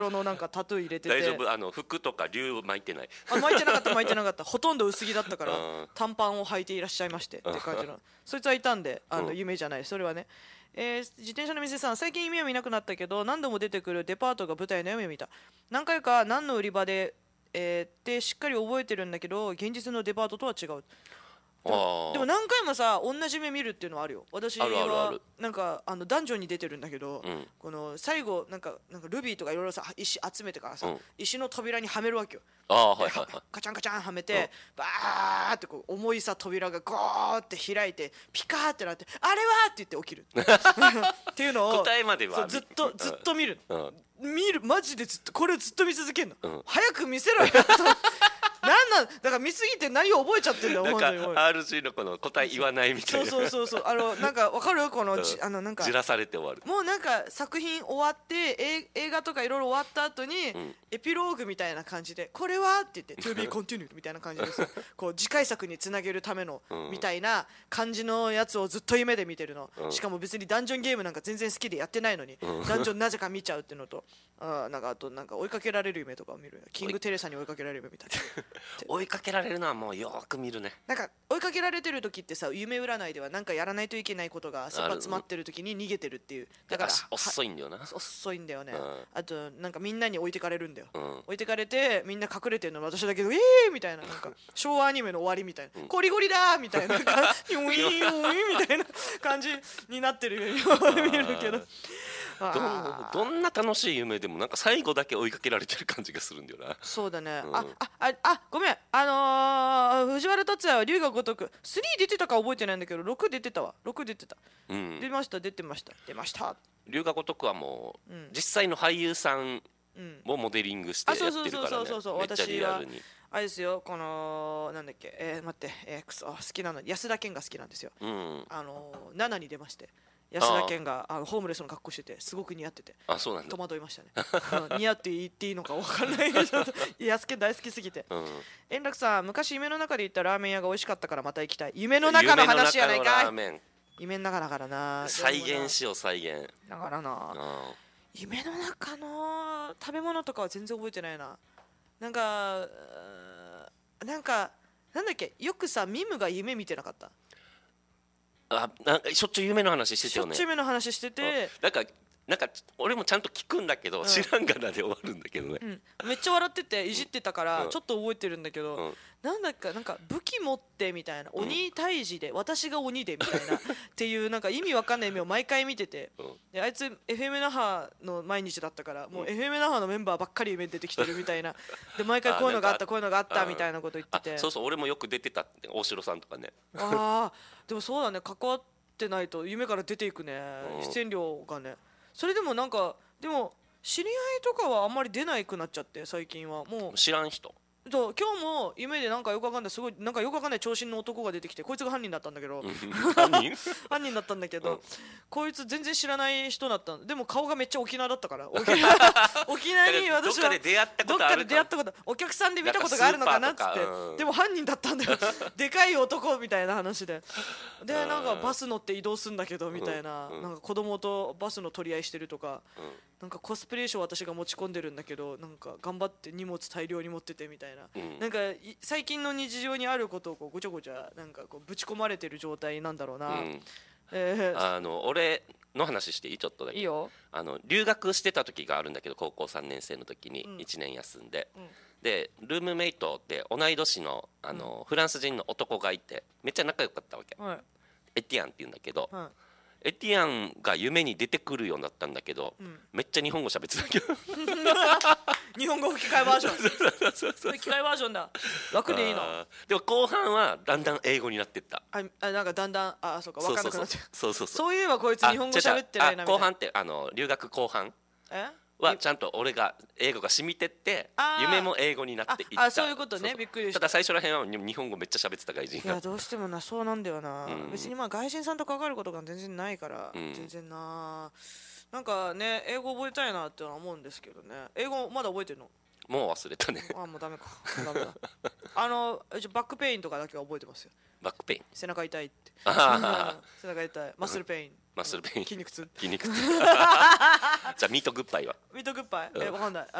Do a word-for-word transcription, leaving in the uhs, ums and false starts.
のなんかタトゥー入れてて大丈夫？あの服とか竜巻いてない？ あ巻いてなかった巻いてなかったほとんど薄着だったからうん短パンを履いていらっしゃいましてって感じのそいつはいたんであのうん夢じゃないそれはね、えー自転車の店さん最近夢を見なくなったけど何度も出てくるデパートが舞台の夢を見た何回か何の売り場で、えーってしっかり覚えてるんだけど現実のデパートとは違うでもあでも何回もさ同じ夢見るっていうのはあるよ私はあるあるあるなんかあのダンジョンに出てるんだけど、 うんこの最後なんかなんかルビーとかいろいろさ石集めてからさ、 うん石の扉にはめるわけよああはいではいはいカチャンカチャンはめて、バーってこう重いさ扉がゴーって開いてピカーってなってあれはって言って起きるっていうのを答えまではそうずっとずっと見る、 うん見るマジでずっとこれをずっと見続けるの、 うん早く見せろよなんなんだから見すぎて内容覚えちゃってんだよなん本当にか アールジー のこの答え言わないみたいなそうそうそうそうあのなんかわかるこのじ、 うんあのなんかじらされて終わるもうなんか作品終わってえ映画とかいろいろ終わった後に、 んエピローグみたいな感じでこれはって言って To be continued みたいな感じですこう次回作につなげるための、 うんみたいな感じのやつをずっと夢で見てるの、 うんしかも別にダンジョンゲームなんか全然好きでやってないのに、 うんダンジョンなぜか見ちゃうっていうのとあなんかあとなんか追いかけられる夢とかを見るキングテレサに追いかけられる夢みたいな追いかけられるのはもうよーく見るねなんか追いかけられてる時ってさ夢占いではなんかやらないといけないことが切羽詰まってる時に逃げてるっていうだから足遅いんだよな遅いんだよね、 うんあとなんかみんなに置いてかれるんだよ、 うん置いてかれてみんな隠れてるの私だけどえーみたいななんか昭和アニメの終わりみたいな、ゴリゴリだーみたいななんかウィーンウィーンみたいな感じになってるように見えるけどあーどんどんな楽しい夢でもなんか最後だけ追いかけられてる感じがするんだよなそうだね、 うんああああごめんあのー、藤原竜也は龍が如くスリー出てたか覚えてないんだけどろく出てたわろく出てた、 うん出ました出てました出ました龍が如くはもう、 うん実際の俳優さんうんをモデリングしてあやそうそうってるからねそうそうそうめっちゃリアルにあれですよこのなんだっけえー、待ってえー、くそ好きなの安田顕が好きなんですようんあのー、ななに出まして安田顕があのホームレスの格好しててすごく似合っててあそうなんだ戸惑いましたねうん似合って言っていいのか分かんないけど安健大好きすぎてうん円楽さん昔夢の中で行ったラーメン屋が美味しかったからまた行きたい夢の中の話やない夢の中のかいラーメン夢の中だからな再現しよう再現だからなうん夢の中の食べ物とかは全然覚えてないななんかうーなんかなんだっけよくさミムが夢見てなかったあなんかしょっちゅう夢の話してたしょよねっちゅう夢の話してて、 なんかなんか俺もちゃんと聞くんだけど、 ん知らんがなで終わるんだけどね、 うん、めっちゃ笑ってていじってたからうんちょっと覚えてるんだけど、 うんなんだっけなんか武器持ってみたいな鬼退治で私が鬼でみたいなっていうなんか意味わかんない夢を毎回見ててうんであいつ エフエム 那覇の毎日だったからもう エフエム 那覇のメンバーばっかり夢に出てきてるみたいなで毎回こういうのがあったこういうのがあったみたいなこと言ってあてそうそう俺もよく出てたって大城さんとかねあーでもそうだね関わってないと夢から出ていくねうん出演料がねそれでもなんかでも知り合いとかはあんまり出なくなっちゃって最近はもう知らん人そう今日も夢でなんかよくわかんないすごいなんかよくわかんない長身の男が出てきてこいつが犯人だったんだけど犯人犯人だったんだけど、 うんこいつ全然知らない人だったんでも顔がめっちゃ沖縄だったから沖縄沖縄に私はどっかで出会ったどっことあるかで出会ったことお客さんで見たことがあるのかなっつってなんかスーパーとかうんでも犯人だったんだよでかい男みたいな話ででうんなんかバス乗って移動するんだけどみたいなうんなんか子供とバスの取り合いしてるとかうんなんかコスプレ衣装私が持ち込んでるんだけどなんか頑張って荷物大量に持っててみたいな、 うんなんかい最近の日常にあることをこうごちゃごちゃなんかこうぶち込まれてる状態なんだろうな、 うんえーあの俺の話していいちょっとだけいいよ、 あの留学してた時があるんだけど高校さんねん生の時にうんいちねん休んで、 うんでルームメイトで同い年のあの、フランス人の男がいてめっちゃ仲良かったわけはいエティアンって言うんだけど、 はエティアンが夢に出てくるようになったんだけど、 うんめっちゃ日本語喋ってたけどい、日本語吹き替えバージョンそうそうそう吹き替えバージョンだ楽でいいのあーでも後半はだんだん英語になってったああなんかだんだんあそうか分かんなくなっちゃうそうそうそうそういえばこいつ日本語喋ってないなみたいなあ違う違うあ後半ってあの留学後半えはちゃんと俺が英語が染みてってあー夢も英語になっていったああそういうことねそうそうびっくりしたただ最初らへんは日本語めっちゃ喋ってた外人いやがどうしてもなそうなんだよな、 うん別にまあ外人さんと関わることが全然ないから、 うん全然ななんかね英語覚えたいなってのは思うんですけどね英語まだ覚えてるのもう忘れたねあもうダメかもうダメだあの一応バックペインとかだけは覚えてますよバックペイン背中痛いってあ背中痛いマッスルペインマッスルペイン筋肉痛筋肉痛じゃあミートグッバイはミートグッバイえわかんない